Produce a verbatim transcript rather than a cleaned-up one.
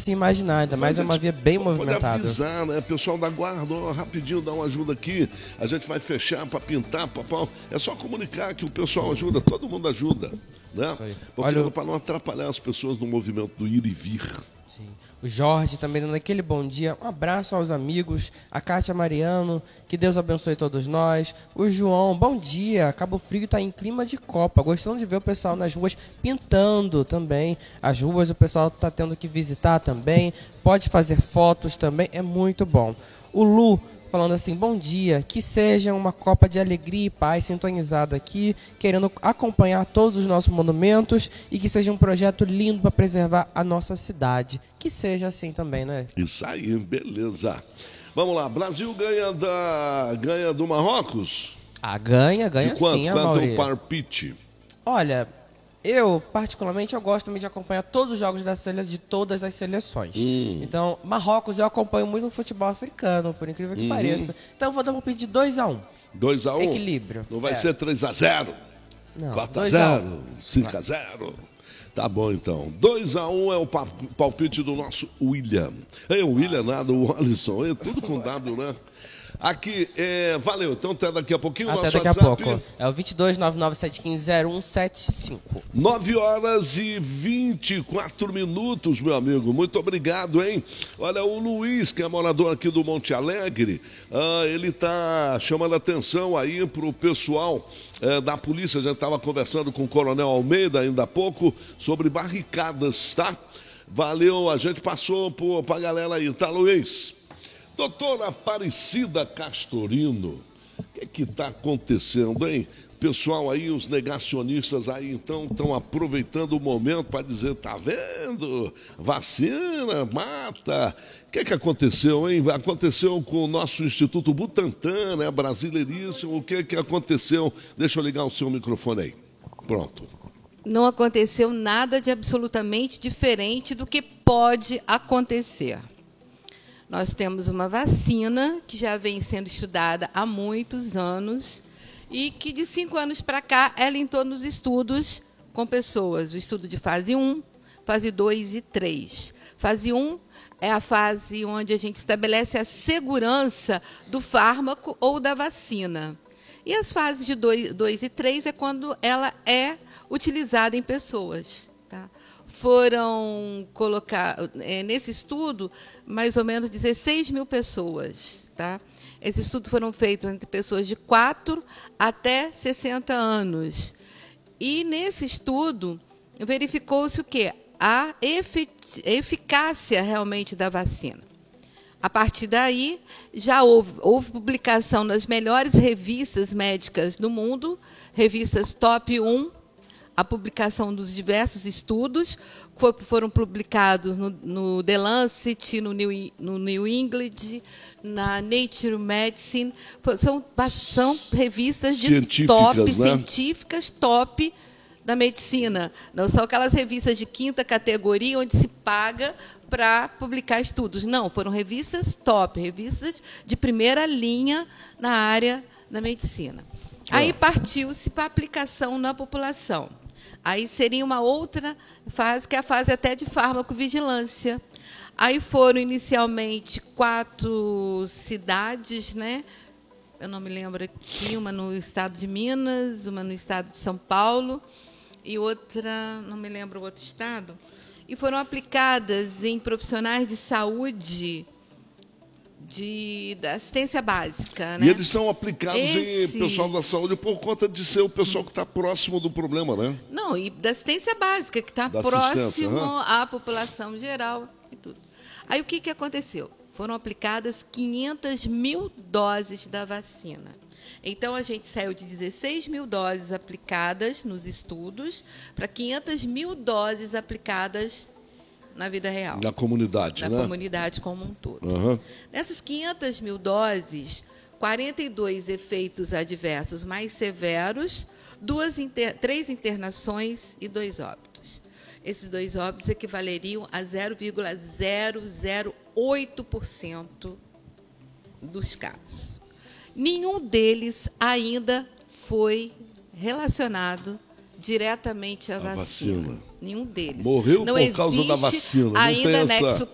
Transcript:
se imaginar, ainda mais é uma via bem movimentada. Pode avisar, né? Pessoal da guarda, ó, rapidinho, dá uma ajuda aqui. A gente vai fechar para pintar, papão. É só comunicar que o pessoal ajuda, todo mundo ajuda, né? Isso aí. Porque Olha, para não atrapalhar as pessoas no movimento do ir e vir. Sim. O Jorge também dando aquele bom dia. Um abraço aos amigos. A Kátia Mariano, que Deus abençoe todos nós. O João, bom dia. Cabo Frio está em clima de Copa. Gostando de ver o pessoal nas ruas pintando também. As ruas o pessoal está tendo que visitar também. Pode fazer fotos também. É muito bom. O Lu falando assim, bom dia, que seja uma Copa de alegria e paz sintonizada aqui, querendo acompanhar todos os nossos monumentos e que seja um projeto lindo para preservar a nossa cidade. Que seja assim também, né? Isso aí, beleza. Vamos lá, Brasil ganha, da... ganha do Marrocos? Ah, ganha, ganha e quanto, sim, quanto Amaury. é o palpite? Olha, eu, particularmente, eu gosto também de acompanhar todos os jogos da sele... de todas as seleções. Hum. Então, Marrocos eu acompanho muito no futebol africano, por incrível que uhum. pareça. Então, eu vou dar um palpite de dois a um. dois a um? Equilíbrio. Não vai é. ser três a zero? Não, quatro a zero? cinco a zero? Tá bom, então. dois a um é o palpite do nosso William. É o William, nada, o Alisson. É tudo com W, né? Aqui, é, valeu. Então, até daqui a pouquinho. Até nosso daqui WhatsApp. a pouco. É o dois dois nove nove sete um cinco zero um sete cinco. nove horas e vinte e quatro minutos, meu amigo. Muito obrigado, hein? Olha, o Luiz, que é morador aqui do Monte Alegre, ah, ele tá chamando a atenção aí pro pessoal é, da polícia. A gente estava conversando com o Coronel Almeida ainda há pouco sobre barricadas, tá? Valeu, a gente passou para a galera aí, tá, Luiz? Doutora Aparecida Castorino, o que que está acontecendo, hein? Pessoal aí, os negacionistas aí, então, estão aproveitando o momento para dizer, tá vendo? Vacina, mata. O que que aconteceu, hein? Aconteceu com o nosso Instituto Butantan, né? Brasileiríssimo. O que que aconteceu? Deixa eu ligar o seu microfone aí. Pronto. Não aconteceu nada de absolutamente diferente do que pode acontecer. Nós temos uma vacina que já vem sendo estudada há muitos anos e que, de cinco anos para cá, ela entrou nos estudos com pessoas. O estudo de fase um, fase dois e três. Fase um é a fase onde a gente estabelece a segurança do fármaco ou da vacina. E as fases de dois e três é quando ela é utilizada em pessoas. Tá? Foram colocar é, nesse estudo mais ou menos dezesseis mil pessoas. Tá? Esse estudo foram feitos entre pessoas de quatro até sessenta anos. E nesse estudo verificou-se o quê? A eficácia realmente da vacina. A partir daí, já houve, houve publicação nas melhores revistas médicas do mundo, revistas top um, a publicação dos diversos estudos, foram publicados no, no The Lancet, no New, no New England, na Nature Medicine. São, são revistas de top, né? Científicas top da medicina. Não são aquelas revistas de quinta categoria, onde se paga para publicar estudos. Não, foram revistas top, revistas de primeira linha na área da medicina. Aí partiu-se para aplicação na população. Aí seria uma outra fase, que é a fase até de farmacovigilância. Aí foram inicialmente quatro cidades, né? Eu não me lembro aqui, uma no estado de Minas, uma no estado de São Paulo e outra, não me lembro o outro estado. E foram aplicadas em profissionais de saúde de, da assistência básica. Né? E eles são aplicados Esses... em pessoal da saúde por conta de ser o pessoal que está próximo do problema, né? Não, e da assistência básica, que está próximo uhum. à população geral e tudo. Aí o que, que aconteceu? Foram aplicadas quinhentas mil doses da vacina. Então, a gente saiu de dezesseis mil doses aplicadas nos estudos para quinhentas mil doses aplicadas na vida real. Na comunidade, na né? Na comunidade como um todo. Uhum. Nessas quinhentas mil doses, quarenta e dois efeitos adversos mais severos, duas inter... três internações e dois óbitos. Esses dois óbitos equivaleriam a zero vírgula zero zero oito por cento dos casos. Nenhum deles ainda foi relacionado diretamente à a vacina. vacina. Nenhum deles. Morreu não por causa da vacina. Não ainda tem nexo essa...